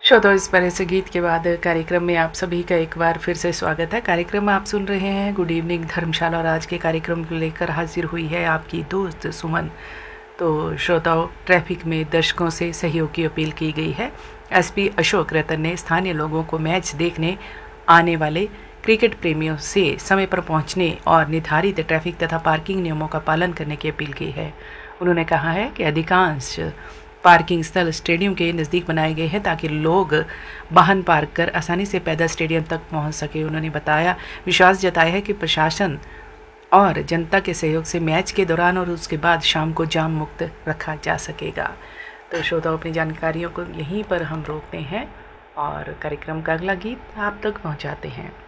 श्रोताओं, इस बड़े से गीत के बाद कार्यक्रम में आप सभी का एक बार फिर से स्वागत है। कार्यक्रम में आप सुन रहे हैं गुड इवनिंग धर्मशाला और आज के कार्यक्रम को लेकर हाजिर हुई है आपकी दोस्त सुमन। तो श्रोताओं, ट्रैफिक में दर्शकों से सहयोग की अपील की गई है। एसपी अशोक रतन ने स्थानीय लोगों को मैच देखने आने वाले क्रिकेट प्रेमियों से समय पर पहुंचने और निर्धारित ट्रैफिक तथा पार्किंग नियमों का पालन करने की अपील की है। उन्होंने कहा है कि अधिकांश पार्किंग स्थल स्टेडियम के नज़दीक बनाए गए हैं ताकि लोग वाहन पार्क कर आसानी से पैदल स्टेडियम तक पहुंच सके। उन्होंने विश्वास जताया है कि प्रशासन और जनता के सहयोग से मैच के दौरान और उसके बाद शाम को जाम मुक्त रखा जा सकेगा। तो श्रोताओं, अपनी जानकारियों को यहीं पर हम रोकते हैं और कार्यक्रम का अगला गीत आप तक पहुंचाते हैं।